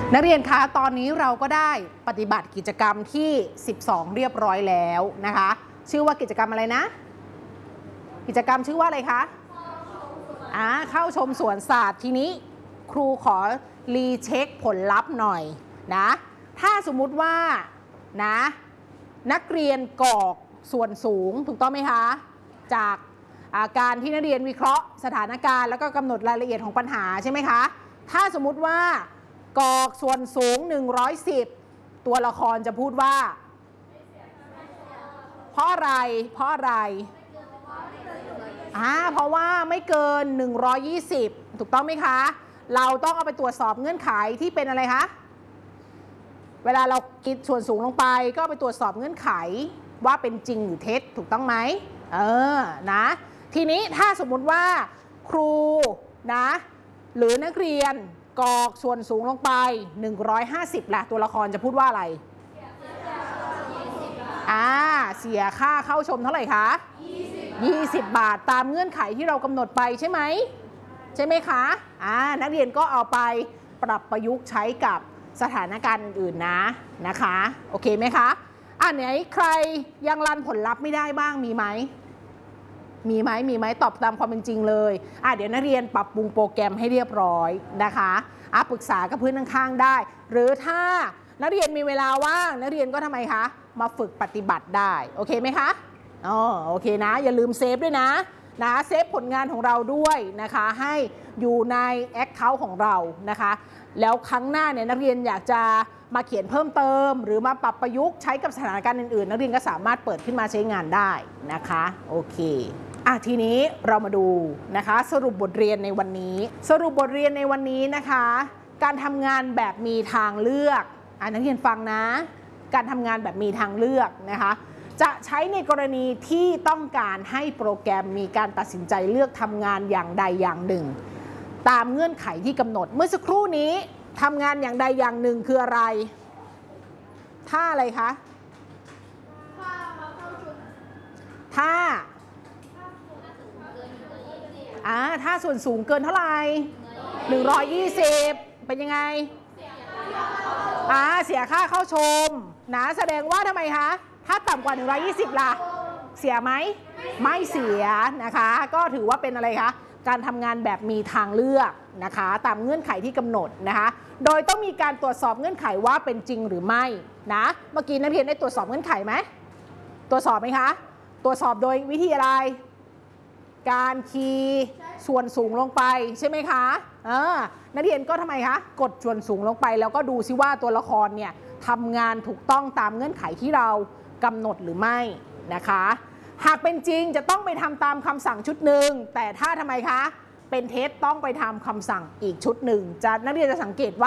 นักเรียนคะตอนนี้เราก็ได้ปฏิบัติกิจกรรมที่12เรียบร้อยแล้วนะคะชื่อว่ากิจกรรมอะไรนะกิจกรรมชื่อว่าอะไรคะเข้าชมสวนสัตว์ทีนี้ครูขอรีเช็คผลลัพธ์หน่อยนะถ้าสมมุติว่านะนักเรียนกรอกส่วนสูงถูกต้องไหมคะจากการที่นักเรียนวิเคราะห์สถานการณ์แล้วก็กำหนดรายละเอียดของปัญหาใช่ไหมคะถ้าสมมุติว่ากรอกส่วนสูง110ตัวละครจะพูดว่าเพราะอะไรเพราะว่าไม่เกิน120ถูกต้องไหมคะเราต้องเอาไปตรวจสอบเงื่อนไขที่เป็นอะไรคะเวลาเราคิดส่วนสูงลงไปก็ไปตรวจสอบเงื่อนไขว่าเป็นจริงหรือเท็จถูกต้องไหมนะทีนี้ถ้าสมมุติว่าครูนะหรือนักเรียนกรอกส่วนสูงลงไป150ล่ะตัวละครจะพูดว่าอะไรเสียค่าเข้าชมเท่าไหร่คะ20 บาทตามเงื่อนไขที่เรากำหนดไปใช่ไหมคะนักเรียนก็เอาไปปรับประยุกต์ใช้กับสถานการณ์อื่นๆนะคะโอเคไหมคะไหนใครยังรันผลลัพธ์ไม่ได้บ้างมีไหมตอบตามความเป็นจริงเลยเดี๋ยวนักเรียนปรับปรุงโปรแกรมให้เรียบร้อยนะคะปรึกษากับเพื่อนข้างๆได้หรือถ้านักเรียนมีเวลาว่างนักเรียนก็ทำไมคะมาฝึกปฏิบัติได้โอเคไหมคะโอเคนะอย่าลืมเซฟด้วยนะเซฟผลงานของเราด้วยนะคะให้อยู่ใน Account ของเรานะคะแล้วครั้งหน้าเนี่ยนักเรียนอยากจะมาเขียนเพิ่มเติมหรือมาปรับประยุกต์ใช้กับสถานการณ์อื่นๆนักเรียนก็สามารถเปิดขึ้นมาใช้งานได้นะคะโอเคทีนี้เรามาดูนะคะสรุปบทเรียนในวันนี้นะคะการทำงานแบบมีทางเลือกนักเรียนฟังนะการทำงานแบบมีทางเลือกนะคะจะใช้ในกรณีที่ต้องการให้โปรแกรมมีการตัดสินใจเลือกทำงานอย่างใดอย่างหนึ่งตามเงื่อนไขที่กำหนดเมื่อสักครู่นี้ทำงานอย่างใดอย่างหนึ่งคืออะไรถ้าอะไรคะถ้าส่วนสูงเกินเท่าไหร่120เป็นยังไงเสียค่าเข้าชมนะแสดงว่าทำไมคะถ้าต่ำกว่า120ล่ะเสียไหมไม่เสียนะคะก็ถือว่าเป็นอะไรคะการทำงานแบบมีทางเลือกนะคะตามเงื่อนไขที่กำหนดนะคะโดยต้องมีการตรวจสอบเงื่อนไขว่าเป็นจริงหรือไม่นะเมื่อกี้นักเรียนได้ตรวจสอบเงื่อนไขไหมตรวจสอบไหมคะตรวจสอบโดยวิธีอะไรการคีย์ส่วนสูงลงไปใช่ไหมคะนักเรียนก็ทำไมคะกดส่วนสูงลงไปแล้วก็ดูซิว่าตัวละครเนี่ยทำงานถูกต้องตามเงื่อนไขที่เรากำหนดหรือไม่นะคะหากเป็นจริงจะต้องไปทำตามคำสั่งชุดหนึ่งแต่ถ้าทำไมคะเป็นเท็จต้องไปทำคำสั่งอีกชุดหนึ่งนักเรียนจะสังเกตว่า